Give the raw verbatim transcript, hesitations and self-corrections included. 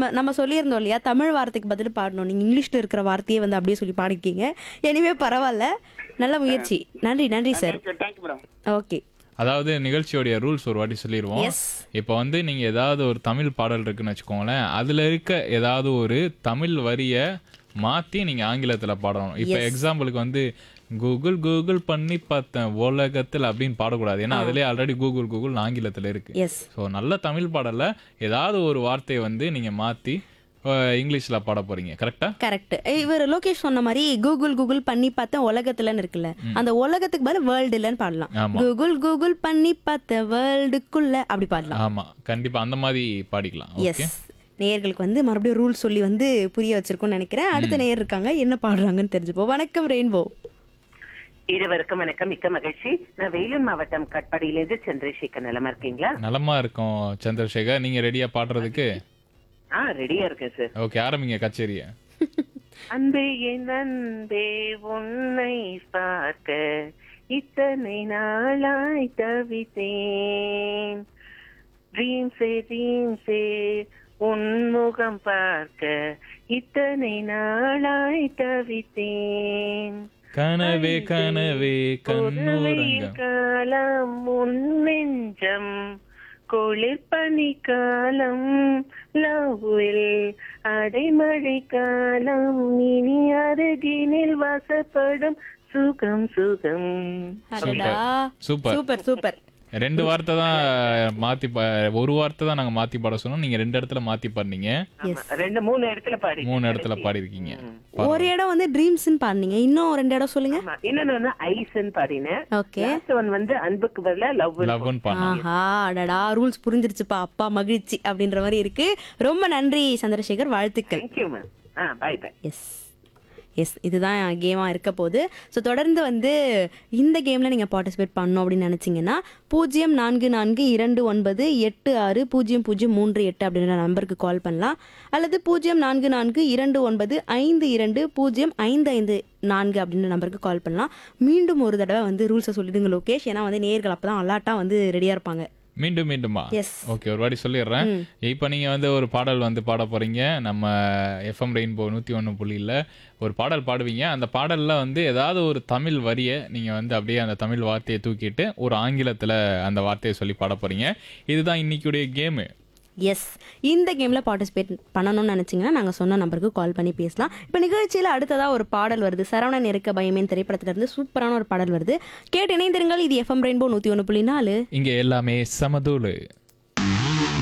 நம்ம நம்ம சொல்லியிருந்தோம் இல்லையா, தமிழ் வார்த்தைக்கு பதில் பாடணும். நீங்க இங்கிலீஷ்ல இருக்கிற வார்த்தையே வந்து அப்படியே சொல்லி பாடிருக்கீங்க. எனிவே பரவாயில்ல. நல்ல முயற்சி. நன்றி நன்றி sir. Thank you thank you madam. Okay. அதாவது நிகழ்ச்சியோடைய ரூல்ஸ் ஒரு வாட்டி சொல்லிடுவோம். எஸ். இப்போ வந்து நீங்கள் ஏதாவது ஒரு தமிழ் பாடல் இருக்குன்னு வச்சுக்கோங்களேன், அதில் இருக்க ஏதாவது ஒரு தமிழ் வரியை மாற்றி நீங்கள் ஆங்கிலத்தில் பாடணும். இப்போ எக்ஸாம்பிளுக்கு வந்து கூகுள் கூகுள் பண்ணி பார்த்தேன் உலகத்தில் அப்படின்னு பாடக்கூடாது. ஏன்னா அதுலேயே ஆல்ரெடி கூகுள் கூகுள் ஆங்கிலத்தில் இருக்குது. எஸ். ஸோ நல்ல தமிழ் பாடலில் ஏதாவது ஒரு வார்த்தையை வந்து நீங்கள் மாற்றி இங்கிலீஷில் பாட போகிறீங்க. கரெக்டா? கரெக்ட். இவர் லோகேஷ் சொன்ன மாதிரி கூகுள் கூகுள் பண்ணி பார்த்தேன் உலகத்துலன்னு இருக்குல்ல, அந்த உலகத்துக்கு பதில் வேர்ல்டுலன்னு பாடலாம். ஆமா. கூகுள் கூகுள் பண்ணி பார்த்த வேர்ல்டுக்குள்ள அப்படி பாடலாம். ஆமாம், கண்டிப்பாக அந்த மாதிரி பாடிக்கலாம். ஓகே. எஸ். நேயர்களுக்கு வந்து மறுபடியும் ரூல் சொல்லி வந்து புரிய வச்சிருக்கோம்னு நினைக்கிறேன். அடுத்த நேயர் இருக்காங்க, என்ன பாடுறாங்கன்னு தெரிஞ்சுப்போம். வணக்கம் ரெயின்போ. இருவருக்கும் வணக்கம், மிக்க மகிழ்ச்சி. நான் வேலூர் மாவட்டம் கட்பாடியிலிருந்து சந்திரசேகர். நலமா இருக்கீங்களா? நலமா இருக்கும் சந்திரசேகர். நீங்க ரெடியா பாடுறதுக்கு? ஆ, ரெடியா இருக்கேன் சார். ஓகே, ஆரம்பிங்க கச்சேரிய. அன்பே என் அன்பே உன்னை பார்க்க இத்தனை நாளாய் தவித்தேன். ட்ரீம்ஸே ட்ரீம்ஸே உன்முகம் பார்க்க இத்தனை நாளாய் தவித்தேன். கனவே கனவே கண்ணூரங்க காலம் உன் நெஞ்சம் குளிர் பனி காலம் லவ்வில் அடைமழை காலம் இனி அருகினில் வாசப்படும் சுகம் சுகம். அடடா. சூப்பர். Super super. ரெண்டு வார்த்தை தான் மாத்தி பா- ஒரு வார்த்தை தான் நாங்க மாத்தி பாட சொன்னோம். நீங்க ரெண்டு இடத்துல மாத்தி பாடுனீங்க. ஆமா, ரெண்டு மூணு இடத்துல பாடி மூணு இடத்துல பாடிருக்கீங்க. ஒரு இடம் வந்து ட்ரீம்ஸ்னு பாடுனீங்க, இன்னும் ரெண்டு இடம் சொல்லுங்க. ஆமா, இன்னொன்னு வந்து ஐஸ்ன்னு பாடினேன். ஓகே. லாஸ்ட் ஒன் வந்து அன்புக்கு பதிலா லவ். லவ்னு பாடுங்க. ஆஹா, அடடா, ரூல்ஸ் புரிஞ்சிருச்சுப்பா, அப்பா மகிழ்ச்சி அப்படின்ற மாதிரி இருக்கு. ரொம்ப நன்றி சந்திரசேகர், வாழ்த்துக்கள். Thank you ma'am. Ah, by by. S S இதுதான் கேமாக இருக்க போகுது. ஸோ தொடர்ந்து வந்து இந்த கேமில் நீங்கள் பார்ட்டிசிபேட் பண்ணணும் அப்படின்னு நினச்சிங்கன்னா பூஜ்ஜியம் நான்கு நான்கு இரண்டு ஒன்பது எட்டு ஆறு பூஜ்ஜியம் பூஜ்ஜியம் மூன்று எட்டு அப்படின்ற நம்பருக்கு கால் பண்ணலாம். அல்லது பூஜ்ஜியம் நான்கு நான்கு இரண்டு ஒன்பது ஐந்து இரண்டு பூஜ்ஜியம் ஐந்து ஐந்து நான்கு அப்படின்ற நம்பருக்கு கால் பண்ணலாம். மீண்டும் ஒரு தடவை வந்து ரூல்ஸை சொல்லிடுங்க லோகேஷ், ஏன்னா வந்து நேர்கள் அப்போ தான் அலாட்டாக வந்து ரெடியாக இருப்பாங்க. மீண்டும் மீண்டுமா? எஸ். ஓகே, ஒரு வாட்டி சொல்லிடுறேன். இப்போ நீங்கள் வந்து ஒரு பாடல் வந்து பாட போகிறீங்க. நம்ம எஃப்எம் ரெயின்போ நூற்றி ஒன்று புள்ளியில் ஒரு பாடல் பாடுவீங்க. அந்த பாடலில் வந்து ஏதாவது ஒரு தமிழ் வரியை நீங்கள் வந்து அப்படியே அந்த தமிழ் வார்த்தையை தூக்கிட்டு ஒரு ஆங்கிலத்தில் அந்த வார்த்தையை சொல்லி பாட போகிறீங்க. இதுதான் இன்னைக்குடைய கேமு. எஸ், இந்த கேமில் பார்ட்டிசிபேட் பண்ணணும்னு நினச்சிங்கன்னா நாங்கள் சொன்ன நம்பருக்கு கால் பண்ணி பேசலாம். இப்போ நிகழ்ச்சியில் அடுத்ததாக ஒரு பாடல் வருது. சரவணன் இருக்க பயமேன் திரைப்படத்திலிருந்து சூப்பரான ஒரு பாடல் வருது. கேட்டு இணைந்திருங்கள். இது எஃப்எம் ரெயின்போ நூற்றி ஒன்று புள்ளி நாலு. இங்கே எல்லாமே சமதூளு.